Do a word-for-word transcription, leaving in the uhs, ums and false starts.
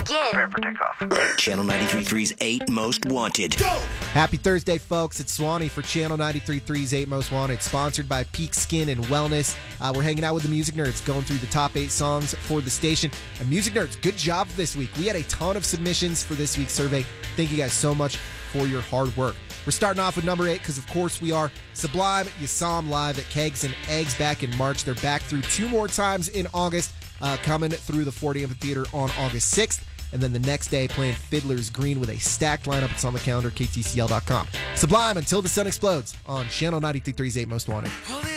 begin. Prepare for takeoff. Channel ninety-three point three's eight Most Wanted. Go! Happy Thursday, folks. It's Swanee for Channel ninety-three point three's eight Most Wanted, sponsored by Peak Skin and Wellness. Uh, we're hanging out with the Music Nerds, going through the top eight songs for the station. And Music Nerds, good job this week. We had a ton of submissions for this week's survey. Thank you guys so much for your hard work. We're starting off with number eight because, of course, we are Sublime. You saw them live at Kegs and Eggs back in March. They're back through two more times in August, uh, coming through the Ford Amphitheater on August sixth. And then the next day playing Fiddler's Green with a stacked lineup. It's on the calendar, K T C L dot com. Sublime, Until the Sun Explodes on Channel ninety-three point three's eight Most Wanted.